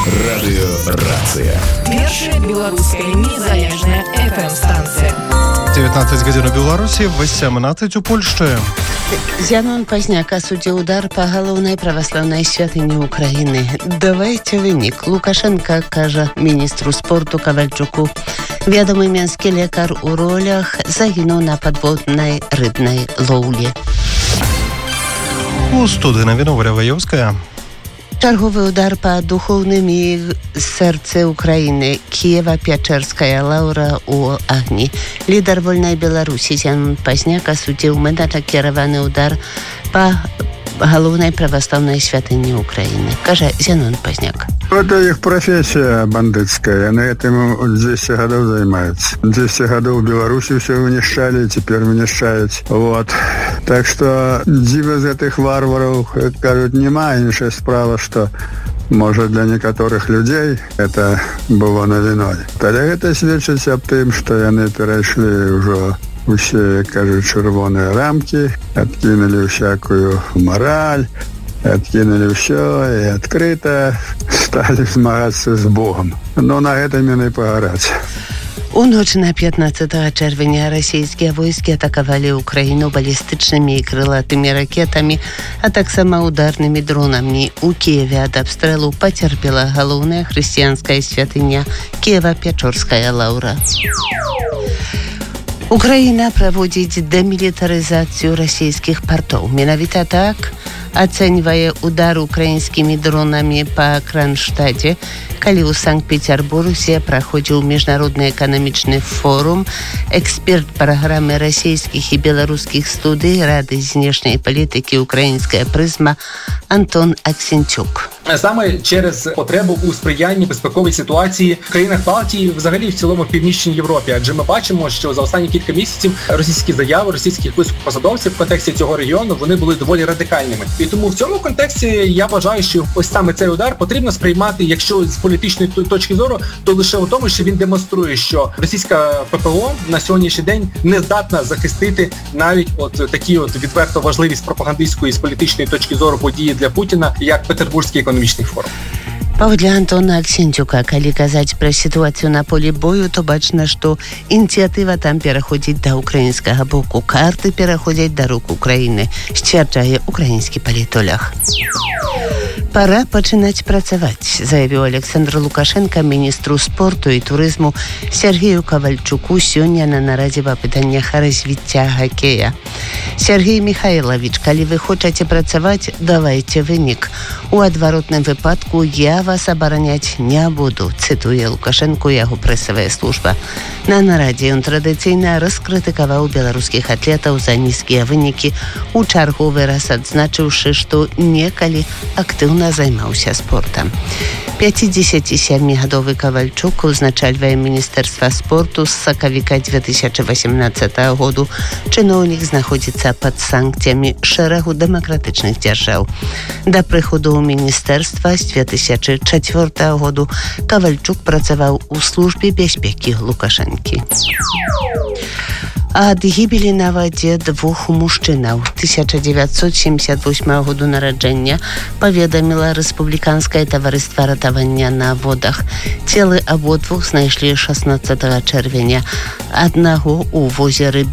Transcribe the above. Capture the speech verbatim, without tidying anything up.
Радыёрацыя. Першая беларуская незалежная эф эм-станцыя. девятнадцать гадзін у Беларусі, восемнадцать у Польшчы. Зянон Пазняк асудзіў удар па галоўнай праваслаўнай святыні Украіны. Давайце вынік. Лукашенка кажа міністру спорту Кавальчуку. Вядомы менскі лекар у ролях загінуў на падводнай рыбнай лоўлі. У студыі навіну Оля Ваёўская. Чарговы удар па духоўным і сэрцы Украіны. Кіева-Пячэрская лаўра у агні. Лідар вольнай Беларусі Зянон Пазняк асудзіў мэтанакіраваны удар па галоўнай праваслаўнай святыні Украіны. Кажа Зянон Пазняк. Это их профессия бандитская, на этом двести годов занимаются. двести годов в Беларуси все вынищали, и теперь вынищают. Вот. Так что дзіва из этих варваров, кажут, нема іншая справа, что может для некоторых людей это было навиной. Тогда это свідчыць аб тым, что яны перайшлі ўжо усе, кажуть, чырвоныя рамки, откинули всякую мораль, откинули все и открыто стали змагацца з Богом. Но на этом яны и пагараць. У ноч на пятнадцатого чэрвеня расійскія войскі атакавалі Украіну балістычнымі і крылатымі ракетамі, а таксама ударнымі дронамі. У Киеве ад абстрэлу пацярпела галоўная хрысціянская святыня Кіева-Пячэрская лаўра. Украіна праводзіць дэмілітарызацыю расійскіх партоў. Менавіта так ацэньвае удар украінскімі дронамі па Кранштадзе, калі ў Санкт-Петербурзе праходзіў міжнародны эканамічны форум. Эксперт праграмы расійскіх і беларускіх студый Рады знешняй палітыкі «Українська призма» Антон Аксенчук. Саме через потребу у сприянні безпековій ситуації в країнах Балтії, взагалі в цілому в Північній Європі. Адже ми бачимо, що за останні кілька місяців російські заяви російських високопосадовців в контексті цього регіону, вони були доволі радикальними. І тому в цьому контексті я вважаю, що ось саме цей удар потрібно сприймати, якщо з політичної точки зору, то лише у тому, що він демонструє, що російська ППО на сьогоднішній день не здатна захистити навіть от такі от відверто важливі з пропагандистської, з політичної точки зору події для Путіна, як Петербурзький економічний форум. Паводле Антона Аксенчука, калі казаць пра сітуацыю на полі бою, то бачна, што ініцыятыва там пераходзіць да украінскага боку. Карты пераходзяць да рук Украіны, сцвярджае украінскі палітолог. Пора пачынаць працаваць, заявіў Александр Лукашенко міністру спорту і турызму Сергею Кавальчуку сёння на нарадзе па пытаннях развіцця хакея. Сергей Михайлович, калі вы хочаце працаваць, давайце вынік. У адваротным выпадку я вас абараняць не буду, цытуе Лукашенко яго прэсавая служба. На нарадзе ён традыцыйна раскрытыкаваў беларускіх атлетаў за нізкія вынікі, у чарговы раз адзначыўшы, што некалі актыўна займаўся спортам. пяцідзесяцісямігадовы Кавальчук узначальвае Міністэрства спорту з сакавіка дзве тысячы васемнаццатага году. Чыноўнік знаходзіцца пад санкцыямі шэрагу дэмакратычных дзяржаў. Да прыходу ў міністэрства з дзве тысячы чацвёртага году Кавальчук працаваў у службе бяспекі Лукашэнкі. Ад гібелі на вадзе двух мужчынаў тысяча дзевяцьсот семьдесят восьмага году нараджэння паведаміла рэспубліканскае таварыства ратавання на водах. Целы абодвух знайшлі шаснаццатага чэрвеня. Аднаго ў возеры